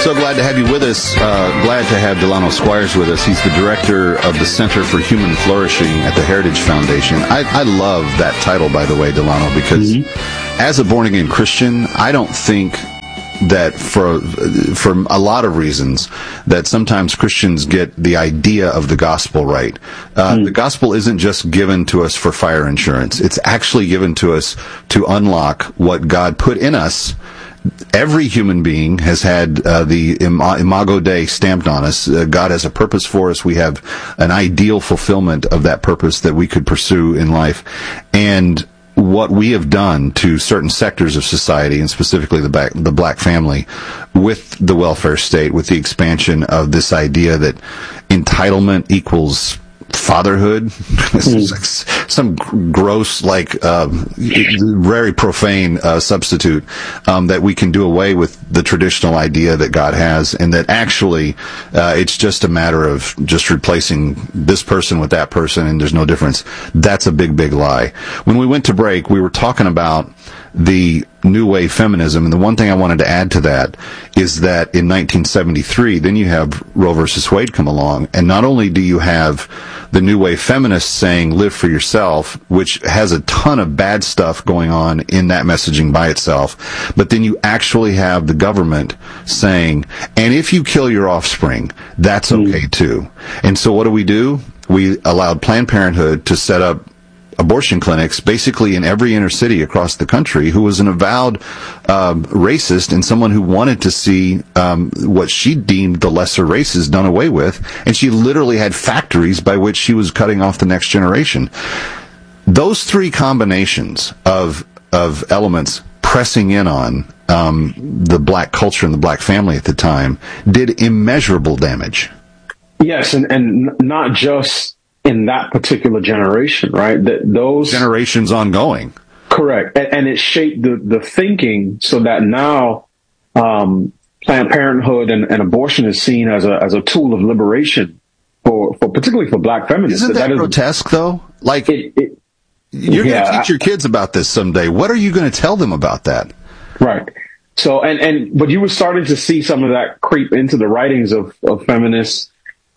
So glad to have you with us. Glad to have Delano Squires with us. He's the director of the Center for Human Flourishing at the Heritage Foundation. I love that title, by the way, Delano, because as a born-again Christian, I don't think that for a lot of reasons that sometimes Christians get the idea of the gospel right. The gospel isn't just given to us for fire insurance. It's actually given to us to unlock what God put in us. Every human being has had the Imago Dei stamped on us. God has a purpose for us. We have an ideal fulfillment of that purpose that we could pursue in life. And what we have done to certain sectors of society, and specifically the black family, with the welfare state, with the expansion of this idea that entitlement equals fatherhood, some gross, very profane substitute, that we can do away with the traditional idea that God has, and that actually it's just a matter of just replacing this person with that person, and there's no difference. That's a big, big lie. When we went to break, we were talking about the New Wave feminism, and the one thing I wanted to add to that is that in 1973, then you have Roe versus Wade come along, and not only do you have the New Wave feminists saying live for yourself, which has a ton of bad stuff going on in that messaging by itself, but then you actually have the government saying, and if you kill your offspring, that's okay too. And so what do? We allowed Planned Parenthood to set up abortion clinics basically in every inner city across the country, who was an avowed racist and someone who wanted to see what she deemed the lesser races done away with, and she literally had factories by which she was cutting off the next generation. Those three combinations of elements pressing in on the black culture and the black family at the time did immeasurable damage. Yes, and not just in that particular generation, right? Those generations ongoing. Correct. And it shaped the thinking so that now Planned Parenthood and abortion is seen as a tool of liberation for particularly for black feminists. Isn't that grotesque, though? Like, you're going to teach your kids about this someday. What are you going to tell them about that? Right. So, but you were starting to see some of that creep into the writings of feminists.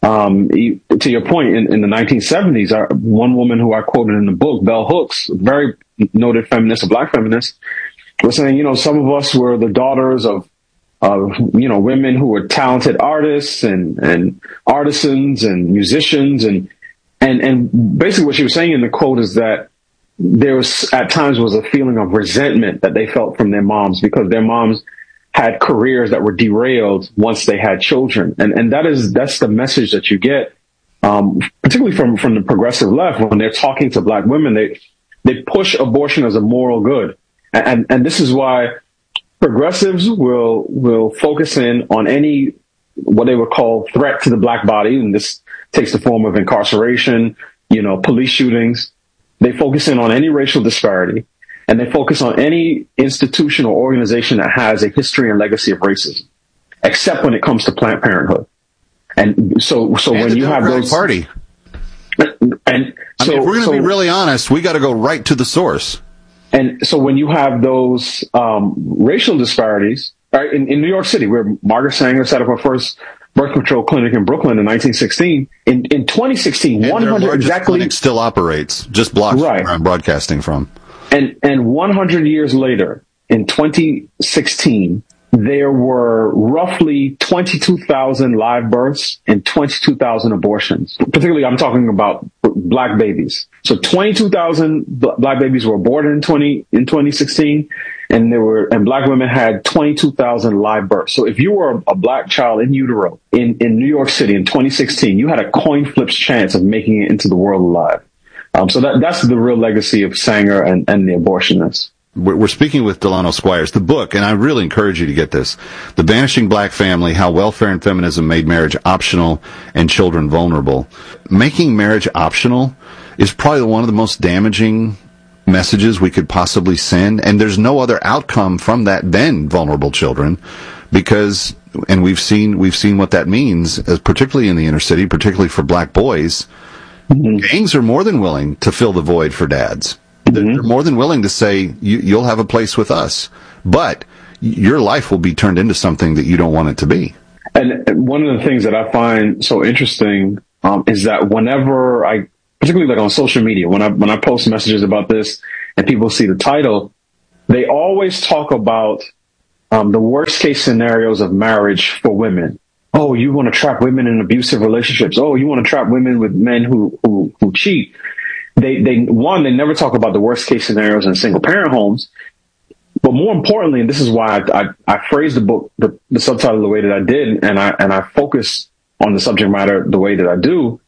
To your point, in the 1970s, one woman who I quoted in the book, Bell Hooks, very noted feminist, a black feminist, was saying, some of us were the daughters of women who were talented artists and artisans and musicians. And basically what she was saying in the quote is that there was, at times, was a feeling of resentment that they felt from their moms because their moms had careers that were derailed once they had children. And that's the message that you get, particularly from the progressive left when they're talking to black women, they push abortion as a moral good. And this is why progressives will focus in on any, what they would call threat to the black body. And this takes the form of incarceration, police shootings. They focus in on any racial disparity. And they focus on any institution or organization that has a history and legacy of racism, except when it comes to Planned Parenthood. And so when you have those party, and so if we're going to be really honest, we got to go right to the source. And so when you have those racial disparities, right, in New York City, where Margaret Sanger set up her first birth control clinic in Brooklyn in 1916, in 2016, and 100 exactly clinic still operates just blocks from where I'm broadcasting from. And 100 years later, in 2016, there were roughly 22,000 live births and 22,000 abortions. Particularly, I'm talking about black babies. So 22,000 black babies were aborted in 2016, and black women had 22,000 live births. So if you were a black child in utero in New York City in 2016, you had a coin flip's chance of making it into the world alive. So that's the real legacy of Sanger and the abortionists. We're speaking with Delano Squires. The book, and I really encourage you to get this, The Vanishing Black Family, How Welfare and Feminism Made Marriage Optional and Children Vulnerable. Making marriage optional is probably one of the most damaging messages we could possibly send, and there's no other outcome from that than vulnerable children, because, and we've seen what that means, particularly in the inner city, particularly for black boys. Gangs are more than willing to fill the void for dads. They're more than willing to say, you'll have a place with us, but your life will be turned into something that you don't want it to be. And one of the things that I find so interesting is that whenever particularly like on social media, when I post messages about this and people see the title, they always talk about the worst case scenarios of marriage for women. Oh, you want to trap women in abusive relationships. Oh, you want to trap women with men who cheat. They never talk about the worst case scenarios in single parent homes. But more importantly, and this is why I phrased the book, the subtitle the way that I did, and I focus on the subject matter the way that I do,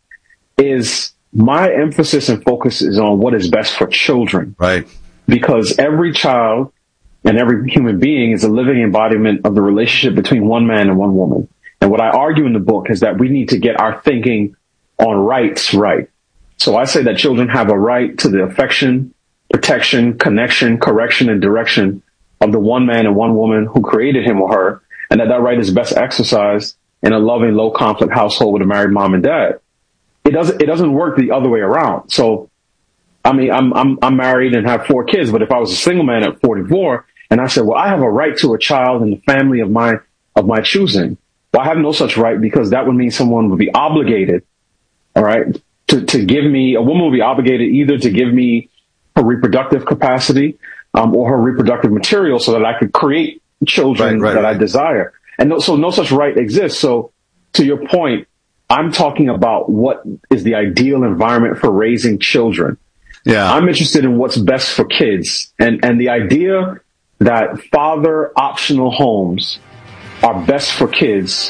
is my emphasis and focus is on what is best for children. Right. Because every child and every human being is a living embodiment of the relationship between one man and one woman. And what I argue in the book is that we need to get our thinking on rights right. So I say that children have a right to the affection, protection, connection, correction, and direction of the one man and one woman who created him or her, and that right is best exercised in a loving, low conflict household with a married mom and dad. It doesn't work the other way around. So, I mean, I'm married and have 4 kids, but if I was a single man at 44 and I said, well, I have a right to a child in the family of my choosing. Well, I have no such right, because that would mean someone would be obligated, all right, to give me, a woman would be obligated either to give me her reproductive capacity or her reproductive material so that I could create children that I desire. And so no such right exists. So to your point, I'm talking about what is the ideal environment for raising children. Yeah. I'm interested in what's best for kids. And the idea that father optional homes are best for kids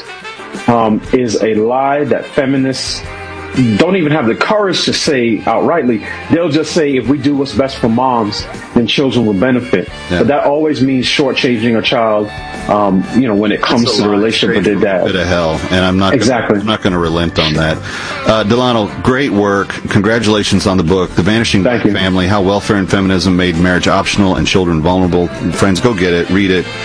is a lie that feminists don't even have the courage to say outrightly. They'll just say, if we do what's best for moms, then children will benefit. Yeah. But that always means shortchanging a child, when it comes to the relationship with their dad. Bit of hell, and I'm not going to relent on that. Delano, great work. Congratulations on the book, The Vanishing Family: How Welfare and Feminism Made Marriage Optional and Children Vulnerable. Friends, go get it, read it,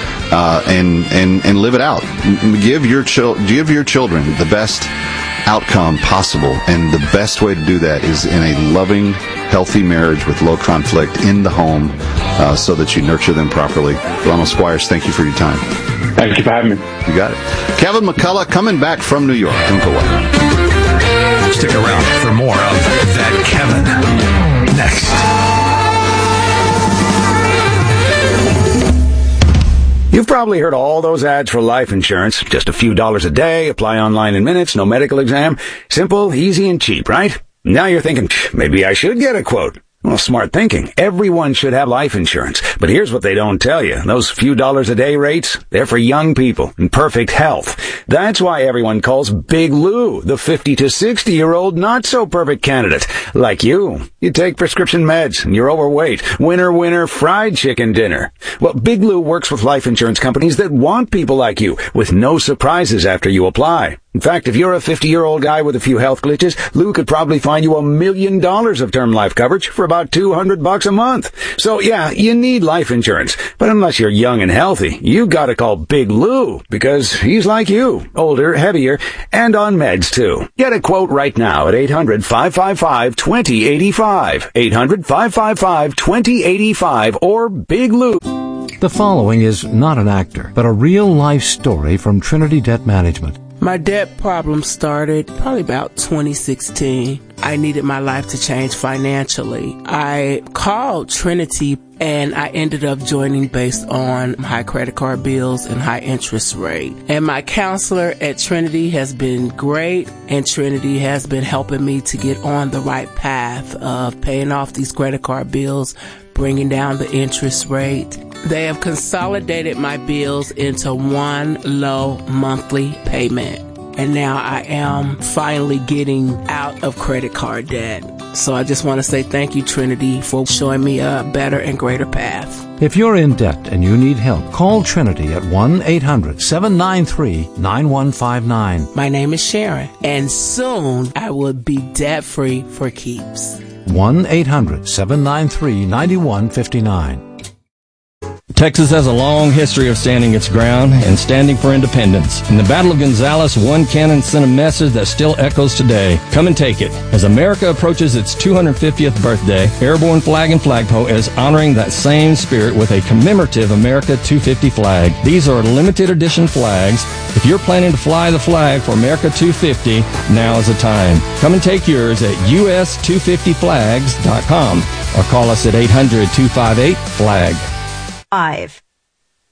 and live it out. Give your children the best outcome possible, and the best way to do that is in a loving, healthy marriage with low conflict in the home, so that you nurture them properly. Delano Squires, thank you for your time. Thank you for having me. You got it. Kevin McCullough coming back from New York. Don't go away. Stick around for more of That Kevin next. You've probably heard all those ads for life insurance. Just a few dollars a day, apply online in minutes, no medical exam. Simple, easy, and cheap, right? Now you're thinking, maybe I should get a quote. Well, smart thinking. Everyone should have life insurance. But here's what they don't tell you. Those few dollars a day rates, they're for young people in perfect health. That's why everyone calls Big Lou the 50 to 60-year-old not-so-perfect candidate. Like you. You take prescription meds, and you're overweight. Winner, fried chicken dinner. Well, Big Lou works with life insurance companies that want people like you, with no surprises after you apply. In fact, if you're a 50-year-old guy with a few health glitches, Lou could probably find you $1 million of term life coverage for about $200 a month. So yeah, you need life insurance. But unless you're young and healthy, you gotta call Big Lou, because he's like you, older, heavier, and on meds too. Get a quote right now at 800-555-2085. 800-555-2085 or Big Lou. The following is not an actor, but a real-life story from Trinity Debt Management. My debt problem started probably about 2016. I needed my life to change financially. I called Trinity and I ended up joining based on high credit card bills and high interest rate. And my counselor at Trinity has been great, and Trinity has been helping me to get on the right path of paying off these credit card bills, bringing down the interest rate. They have consolidated my bills into one low monthly payment. And now I am finally getting out of credit card debt. So I just want to say thank you, Trinity, for showing me a better and greater path. If you're in debt and you need help, call Trinity at 1-800-793-9159. My name is Sharon, and soon I will be debt-free for keeps. 1-800-793-9159. Texas has a long history of standing its ground and standing for independence. In the Battle of Gonzales, one cannon sent a message that still echoes today. Come and take it. As America approaches its 250th birthday, Airborne Flag and Flagpole is honoring that same spirit with a commemorative America 250 flag. These are limited edition flags. If you're planning to fly the flag for America 250, now is the time. Come and take yours at us250flags.com or call us at 800-258-FLAG. 5.